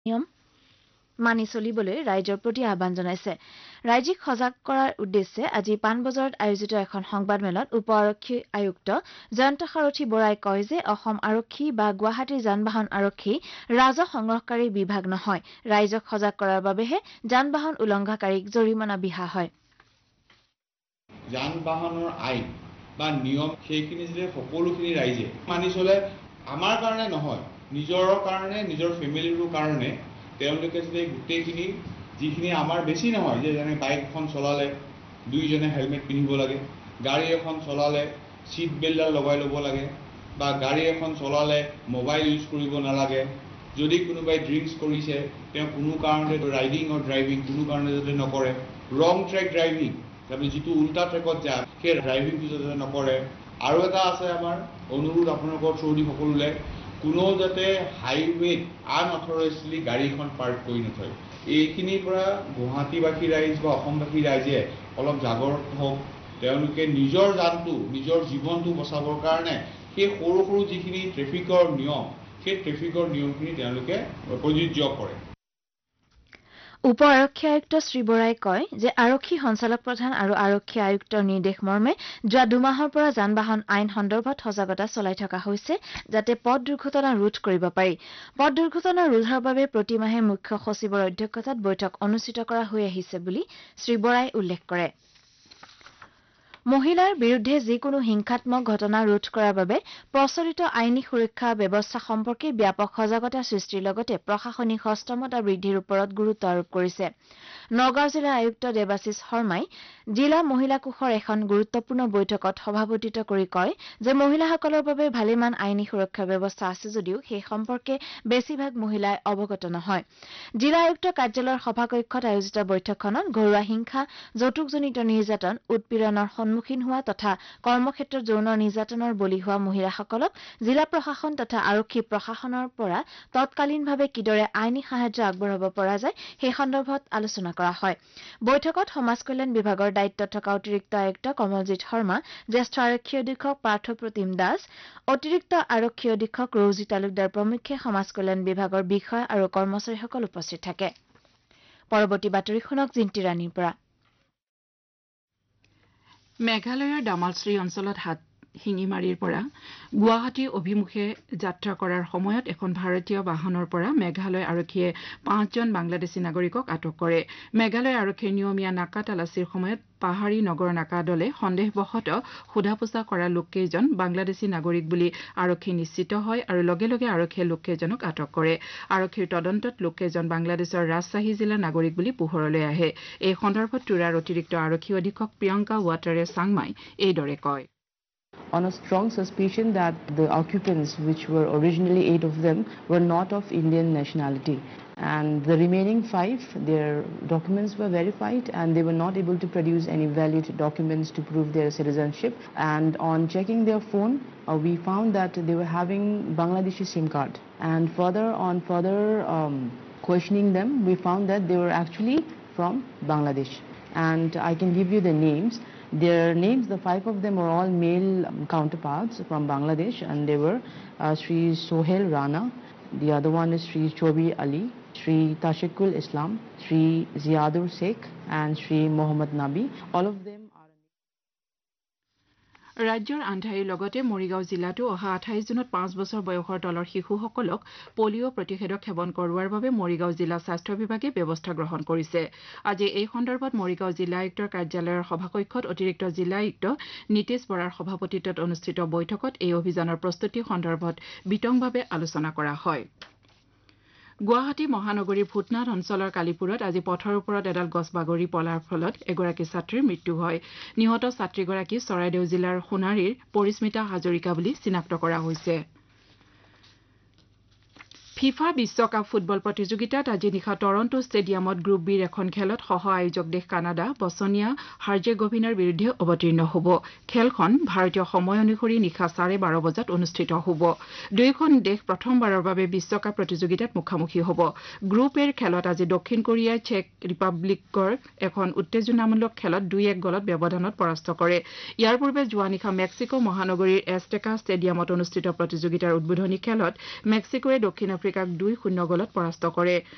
নিয়ম মানি চলিবলৈ ৰাইজৰ প্ৰতি আহ্বান জনাইছে ৰাজ্যিক সজাগ কৰাৰ উদ্দেশ্যে আজি পাণবজাৰত আয়োজিত এখন সংবাদমেলত উপ আৰক্ষী আয়ুক্ত জয়ন্ত সাৰথী বৰাই কয় যে অসম আৰক্ষী বা গুৱাহাটীৰ যান-বাহন আৰক্ষী ৰাজহ সংগ্ৰহকাৰী বিভাগ নহয় ৰাইজক সজাগ কৰাৰ বাবেহে যান-বাহন উলংঘাকাৰীক জৰিমনা বিহা হয় যান-বাহনৰ আইন বা নিয়ম সেইখিনি যে সকলোখিনি ৰাইজে মানি চলে আমাৰ কাৰণে নহয় নিজৰ কাৰণে নিজৰ ফেমিলিৰ কাৰণে তেওঁলোকে যে গোটেইখিনি যিখিনি আমাৰ বেছি নহয় যে যেনে বাইক এখন চলালে দুইজনে হেলমেট পিন্ধিব লাগে গাড়ী এখন চলালে চিট বেল্ট লগাই ল'ব লাগে বা গাড়ী এখন চলালে মোবাইল ইউজ কৰিব নালাগে যদি কোনোবাই ড্ৰিংকছ কৰিছে তেওঁ কোনো কাৰণতে ৰাইডিং অৰ ড্ৰাইভিং কোনো কাৰণে যদি নকৰে ৰং ট্ৰেক ড্ৰাইভিং তাৰমানে যিটো উল্টা ট্ৰেকত যায় সেই ড্ৰাইভিংটো যাতে নকৰে আৰু এটা আছে আমাৰ অনুৰোধ আপোনালোকৰ থ্ৰুদি সকলোলৈ কোনো যাতে হাইৱেত আনঅথৰাইজলি গাড়ীখন পাৰ্ক কৰি নথয় এইখিনিৰ পৰা গুৱাহাটীবাসী ৰাইজ বা অসমবাসী ৰাইজে অলপ জাগৰত হওক তেওঁলোকে নিজৰ জানটো নিজৰ জীৱনটো বচাবৰ কাৰণে সেই সৰু সৰু যিখিনি ট্ৰেফিকৰ নিয়ম সেই ট্ৰেফিকৰ নিয়মখিনি তেওঁলোকে প্ৰযোজ্য কৰে উপ আৰক্ষী আয়ুক্ত শ্ৰী বৰাই কয় যে আৰক্ষী সঞ্চালক প্ৰধান আৰু আৰক্ষী আয়ুক্তৰ নিৰ্দেশ মৰ্মে যোৱা দুমাহৰ পৰা যান-বাহন আইন সন্দৰ্ভত সজাগতা চলাই থকা হৈছে যাতে পথ দুৰ্ঘটনা ৰোধ কৰিব পাৰি পথ দুৰ্ঘটনা ৰোধৰ বাবে প্ৰতিমাহে মুখ্য সচিবৰ অধ্যক্ষতাত বৈঠক অনুষ্ঠিত কৰা হৈ আহিছে বুলি শ্ৰী বৰাই উল্লেখ কৰে মহিলাৰ বিৰুদ্ধে যিকোনো হিংসাত্মক ঘটনা ৰোধ কৰাৰ বাবে প্ৰচলিত আইনী সুৰক্ষা ব্যৱস্থা সম্পৰ্কে ব্যাপক সজাগতা সৃষ্টিৰ লগতে প্ৰশাসনিক হস্তমতা বৃদ্ধিৰ ওপৰত গুৰুত্ব আৰোপ কৰিছে নগাঁও জিলা আয়ুক্ত দেৱাশিষ শৰ্মাই জিলা মহিলা কোষৰ এখন গুৰুত্বপূৰ্ণ বৈঠকত সভাপতিত্ব কৰি কয় যে মহিলাসকলৰ বাবে ভালেমান আইনী সুৰক্ষা ব্যৱস্থা আছে যদিও সেই সম্পৰ্কে বেছিভাগ মহিলাই অৱগত নহয় জিলা আয়ুক্ত কাৰ্যালয়ৰ সভাকক্ষত আয়োজিত বৈঠকখনত ঘৰুৱা হিংসা যৌতুকজনিত নিৰ্যাতন উৎপীড়নৰ সন্মুখীন হোৱা তথা কৰ্মক্ষেত্ৰত যৌন নিৰ্যাতনৰ বলি হোৱা মহিলাসকলক জিলা প্ৰশাসন তথা আৰক্ষী প্ৰশাসনৰ পৰা তৎকালীনভাৱে কিদৰে আইনী সাহায্য আগবঢ়াব পৰা যায় সেই সন্দৰ্ভত আলোচনা কৰা হয় বৈঠকত সমাজ কল্যাণ বিভাগৰ দায়িত্বত থকা অতিৰিক্ত আয়ুক্ত কমলজিৎ শৰ্মা জ্যেষ্ঠ আৰক্ষী অধীক্ষক পাৰ্থপ্ৰতিম দাস অতিৰিক্ত আৰক্ষী অধীক্ষক ৰৌজি তালুকদাৰ প্ৰমুখ্যে সমাজ কল্যাণ বিভাগৰ বিষয়া আৰু কৰ্মচাৰীসকল উপস্থিত থাকে পৰৱৰ্তী বাতৰি শুনক জিন্তি ৰাণীৰ পৰা মেঘালয়ৰ দামালশ্ৰী অঞ্চলত শিঙিমাৰীৰ পৰা গুৱাহাটী অভিমুখে যাত্ৰা কৰাৰ সময়ত এখন ভাৰতীয় বাহনৰ পৰা মেঘালয় আৰক্ষীয়ে 5জন বাংলাদেশী নাগৰিকক আটক কৰে মেঘালয় আৰক্ষীৰ নিয়মীয়া নাকা তালাচীৰ সময়ত পাহাৰী নগৰ নাকা দলে সন্দেহবশতঃ সোধা-পোছা কৰা লোককেইজন বাংলাদেশী নাগৰিক বুলি আৰক্ষী নিশ্চিত হয় আৰু লগে লগে আৰক্ষীয়ে লোককেইজনক আটক কৰে আৰক্ষীৰ তদন্তত লোককেইজন বাংলাদেশৰ ৰাজশ্বাহী জিলাৰ নাগৰিক বুলি পোহৰলৈ আহে এই সন্দৰ্ভত তুৰাৰ অতিৰিক্ত আৰক্ষী অধীক্ষক প্ৰিয়ংকা ৱাটাৰে চাংমাই এইদৰে কয় on a strong suspicion that the occupants, which were originally 8 of them, were not of Indian nationality. And the remaining 5, their documents were verified and they were not able to produce any valid documents to prove their citizenship. And on checking their phone, we found that they were having Bangladeshi SIM card. And further questioning them, we found that they were actually from Bangladesh. And I can give you the names. Their names, the 5 of them were all male counterparts from Bangladesh, and they were Sri Sohail Rana, the other one is Sri Chobi Ali, Sri Tashikul Islam, Sri Ziadur Sheikh, and Sri Mohammad Nabi. All of them ৰাজ্যৰ আন্ধাৰীৰ লগতে মৰিগাঁও জিলাতো অহা 28 জুনত 5 বছৰ বয়সৰ তলৰ শিশুসকলক polio' প্ৰতিষেধক সেৱন কৰোৱাৰ বাবে মৰিগাঁও জিলা স্বাস্থ্য বিভাগে ব্যৱস্থা গ্ৰহণ কৰিছে আজি এই সন্দৰ্ভত মৰিগাঁও জিলা আয়ুক্তৰ কাৰ্যালয়ৰ সভাকক্ষত অতিৰিক্ত জিলা আয়ুক্ত নীতিশ বৰাৰ সভাপতিত্বত অনুষ্ঠিত বৈঠকত এই অভিযানৰ প্ৰস্তুতি সন্দৰ্ভত বিতংভাৱে আলোচনা কৰা হয় গুৱাহাটী মহানগৰীৰ ভূতনাথ অঞ্চলৰ কালিপুৰত আজি পথৰ ওপৰত এডাল গছ বাগৰি পলাৰ ফলত এগৰাকী ছাত্ৰীৰ মৃত্যু হয় নিহত ছাত্ৰীগৰাকী চৰাইদেউ জিলাৰ সোণাৰীৰ পৰিস্মিতা হাজৰিকা বুলি চিনাক্ত কৰা হৈছে ফিফা বিশ্বকাপ ফুটবল প্ৰতিযোগিতাত আজি নিশা টৰন্টো ষ্টেডিয়ামত গ্ৰুপ বিৰ এখন খেলত সহ আয়োজক দেশ কানাডা বছনিয়া হাৰ্জেগোভিনাৰ বিৰুদ্ধে অৱতীৰ্ণ হ'ব খেলখন ভাৰতীয় সময় অনুসৰি নিশা 12:30 বজাত অনুষ্ঠিত হ'ব দুয়োখন দেশ প্ৰথমবাৰৰ বাবে বিশ্বকাপ প্ৰতিযোগিতাত মুখামুখি হ'ব গ্ৰুপ এৰ খেলত আজি দক্ষিণ কোৰিয়াই চেক ৰিপাব্লিকৰ এখন উত্তেজনামূলক খেলত 2-1 গলত ব্যৱধানত পৰাস্ত কৰে ইয়াৰ পূৰ্বে যোৱা নিশা মেক্সিকো মহানগৰীৰ এষ্টেকা ষ্টেডিয়ামত অনুষ্ঠিত প্ৰতিযোগিতাৰ উদ্বোধনী খেলত মেক্সিকোৱে দক্ষিণ আফ্ৰিকাক 2-0 গলত পৰাস্ত কৰে